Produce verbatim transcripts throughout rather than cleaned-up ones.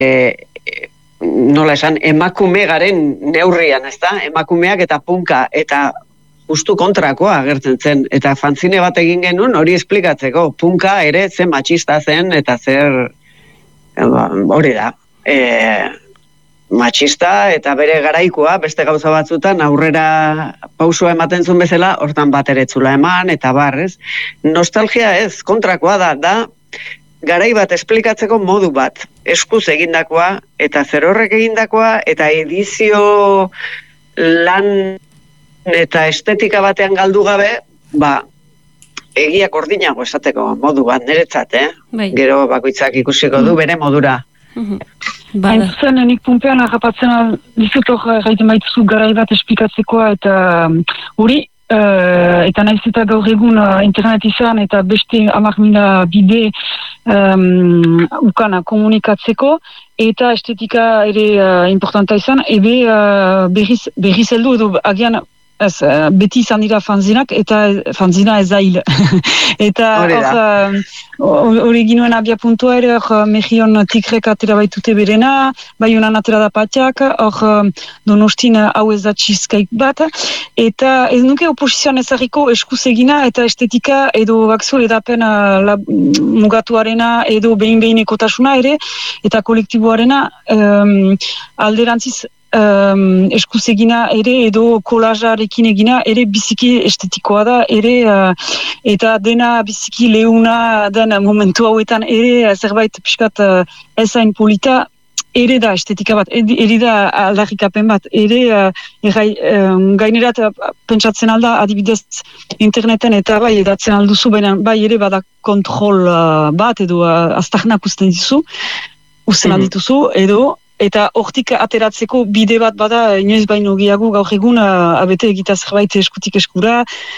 e, nola esan, emakume garen neurrian, ezta? Emakumeak eta punka, eta justu kontrakoa agertzen zen, eta fanzine bat egin genuen hori esplikatzeko, punka ere zen matxista zen, eta zer, hori da, e, matxista eta bere garaikoa, beste gauza batzutan aurrera pausua ematen zuen bezala, hortan bat ere etzula eman, eta bar, ez? Nostalgia ez, kontrakoa da, da, garai bat esplikatzeko modu bat, eskuz egindakoa, eta zer horrek egindakoa, eta edizio lan eta estetika batean galdu gabe, ba, egiak ordinago esateko modu bat niretzat, eh? Bai. Gero bakoitzak ikusiko du bere modura. Hain zuzen, nik pumpean agapatzen dizut hor gaiten baituzu garai bat esplikatzekoa eta hori, uh, eta nahiz eta gaur egun uh, internet izan eta beste hamar mila bide um, ukana komunikatzeko eta estetika ere uh, importanta izan, ebe uh, berriz, berriz heldu edo agian ez, uh, beti izan dira fanzinak, eta fanzina ez da hil. Eta hori ginuen abia puntua ere, hor Mejion tikrek atera baitute berena, bai honan atera da patiak, hor Donostin hau ez da cheesecake bat, eta ez nuke oposizioan ezagiko eskuz egina eta estetika edo bakzu edapen uh, mugatuarena edo behin-behin ekotasuna ere, eta kolektiboarena um, alderantziz Um, eskuz egina ere edo kolajarekin egina ere biziki estetikoa da ere uh, eta dena biziki leuna den momentu hauetan ere zerbait pixkat uh, ezain polita ere da estetika bat, ere da aldarrikapen bat, ere uh, errai, um, gainerat uh, pentsatzen alda adibidez interneten eta bai edatzen alduzu, baina bai ere bada kontrol uh, bat edo uh, aztarnak usten dizu, usten aldituzu edo eta hortik ateratzeko bide bat bada inoiz baino gehiago gaur egun uh, abete egita zerbait eskutik eskura,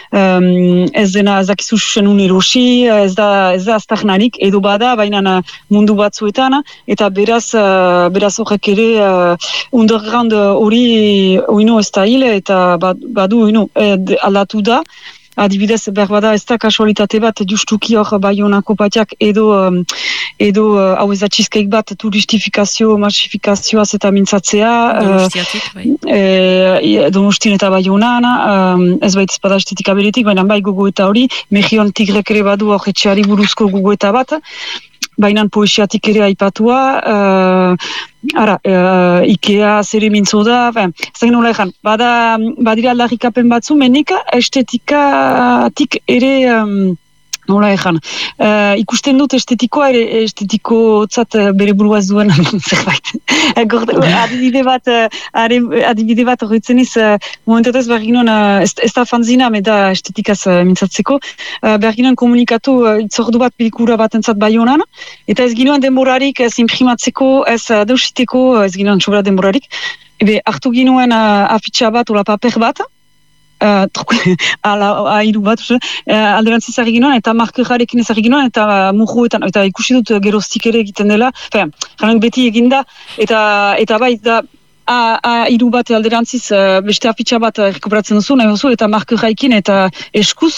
um, ez dena ezakizu susenun erosi, ez da, ez da aztarnarik, edo bada, baina mundu batzuetan, eta beraz, uh, beraz horrek ere uh, underground hori oino ez da hil, eta badu oino aldatu da. Adibidez, berbada ez da kasualitate bat justuki hor Baionako patiak edo um, edo uh, hau ez da cheesecake bat turistifikazio, masifikazioaz eta mintzatzea Donostiatik, bai. E, Donostin eta Baionan um, ez baita espada estetika beretik, baina bai gogoeta hori, Mejion tigrek ere badu hor etxeari buruzko gogoeta bat, bainan poesiatik ere aipatua, uh, ara, uh, Ikea zere mintzo da, zain nola egan, bada, badira aldarrikapen batzu, menik estetikatik ere, um, nola egan, uh, ikusten dut estetikoa ere, estetiko tzat bere burua ez duen zerbait. adibide bat, adibide bat horretzen iz, uh, momentatez behar ginen, uh, ez, ez da fanzina, meda estetikaz uh, mintzatzeko, uh, behar ginen komunikatu uh, itzordu bat pelikura bat entzat Baionan, eta ez ginen denborarik ez imprimatzeko, ez uh, deusiteko, ez ginen sobra denborarik, ebe hartu ginen uh, afitxa bat, ola paper bat, Uh, ala airu bat, uh, alderantziz ari ginoen, eta markerarekin ez ari ginoen, eta uh, murruetan, eta ikusi dut uh, geroztik ere egiten dela, janen beti eginda, eta, eta bai, da, a, a iru bat alderantziz, uh, beste afitxa bat uh, rekuperatzen duzu, nahi duzu, eta markerarekin, eta eskuz,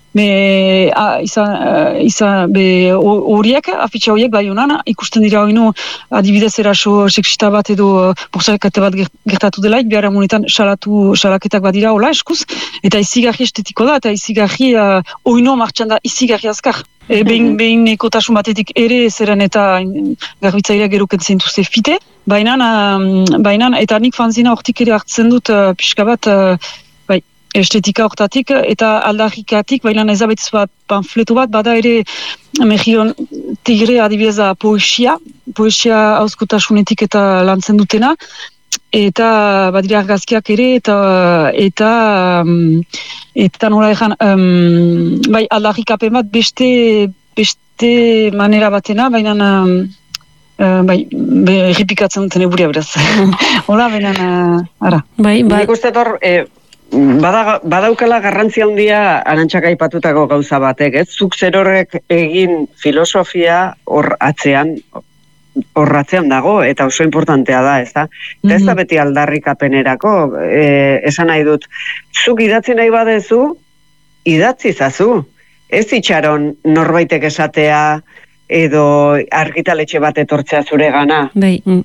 be, a, izan, uh, izan, be, horiek, afitxa horiek, bai honan, ikusten dira hoino, adibidez eraso seksista bat edo porzakate bat gertatu delaik, behar amunetan salatu, salaketak bat dira, hola, eskuz, eta izigarri estetiko da, eta izigarri uh, hoino martxan da, izigarri azkar. E, behin, behin ekotasun batetik ere zeren eta garbitzailea gero kentzen duze fite, baina, uh, baina, eta nik fanzina hortik ere hartzen dut uh, pixka bat, uh, estetika hortatik eta aldarrikatik, baina ezabetz bat panfleto bat, bada ere Mejion tigre adibidez da poesia, poesia hauskotasunetik eta lantzen dutena, eta badira argazkiak ere, eta eta um, eta nola egan, um, bai aldarrikapen bat beste, beste manera batena, baina um, uh, bai, errepikatzen duten eburia beraz. Hola, baina, uh, ara. Bai, bai. Nik uste dor, eh, Bada, badaukala garrantzia handia Arantxak aipatutako gauza batek, ez? Zuk zer horrek egin filosofia hor atzean, hor atzean dago, eta oso importantea da, ez da? Eta ez da beti aldarrikapenerako, e, esan nahi dut, zuk idatzi nahi badezu, idatzi zazu. Ez itxaron norbaitek esatea, edo argitaletxe bat etortzea zure gana. Bai. Mm.